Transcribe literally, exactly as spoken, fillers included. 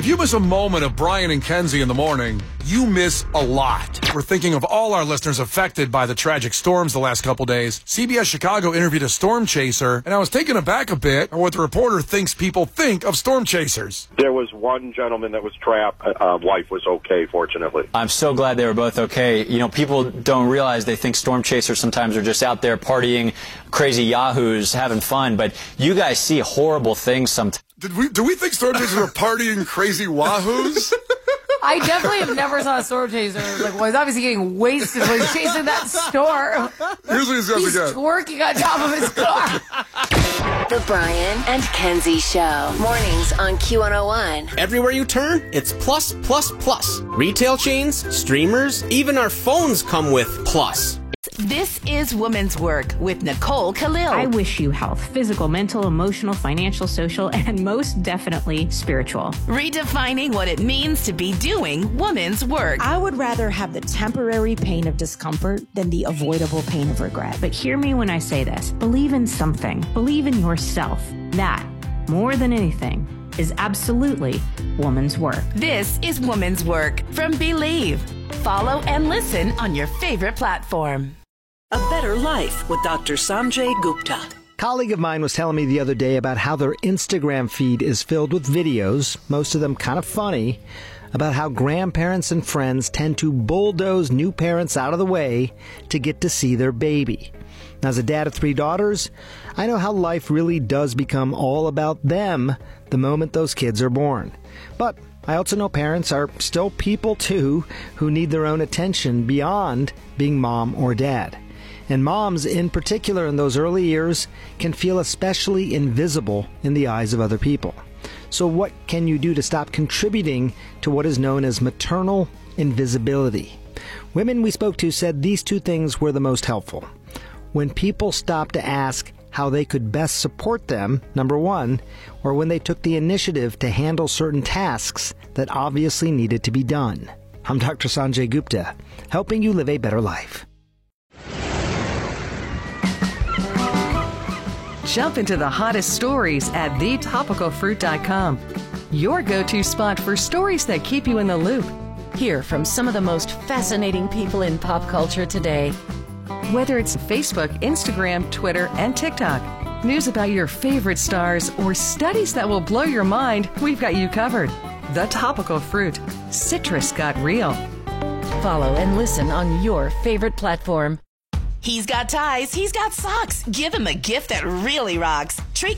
you miss a moment of Brian and Kenzie in the morning, you miss a lot. We're thinking of all our listeners affected by the tragic storms the last couple days. C B S Chicago interviewed a storm chaser, and I was taken aback a bit at what the reporter thinks people think of storm chasers. There was one gentleman that was trapped. Uh, wife was okay, fortunately. I'm so glad they were both okay. You know, people don't realize they think storm chasers sometimes are just out there partying, crazy yahoos, having fun, but you guys see horrible things sometimes. Did we, do we think storm chasers are partying crazy wahoos? I definitely have never saw a storm chaser. Like, well, he's obviously getting wasted when he's chasing that storm. Here's what he's going He's to get. twerking on top of his car. The Brian and Kenzie Show. Mornings on Q one oh one. Everywhere you turn, it's plus, plus, plus. Retail chains, streamers, even our phones come with plus. This is Woman's Work with Nicole Khalil. I wish you health, physical, mental, emotional, financial, social, and most definitely spiritual. Redefining what it means to be doing woman's work. I would rather have the temporary pain of discomfort than the avoidable pain of regret. But hear me when I say this. Believe in something. Believe in yourself. That, more than anything, is absolutely woman's work. This is Woman's Work from Believe. Follow and listen on your favorite platform. A Better Life with Doctor Sanjay Gupta. A colleague of mine was telling me the other day about how their Instagram feed is filled with videos, most of them kind of funny, about how grandparents and friends tend to bulldoze new parents out of the way to get to see their baby. Now, as a dad of three daughters, I know how life really does become all about them the moment those kids are born. But I also know parents are still people, too, who need their own attention beyond being mom or dad. And moms, in particular in those early years, can feel especially invisible in the eyes of other people. So what can you do to stop contributing to what is known as maternal invisibility? Women we spoke to said these two things were the most helpful. When people stopped to ask how they could best support them, number one, or when they took the initiative to handle certain tasks that obviously needed to be done. I'm Doctor Sanjay Gupta, helping you live a better life. Jump into the hottest stories at the topical fruit dot com. Your go-to spot for stories that keep you in the loop. Hear from some of the most fascinating people in pop culture today. Whether it's Facebook, Instagram, Twitter, and TikTok, news about your favorite stars, or studies that will blow your mind, we've got you covered. The Topical Fruit. Citrus got real. Follow and listen on your favorite platform. He's got ties. He's got socks. Give him a gift that really rocks.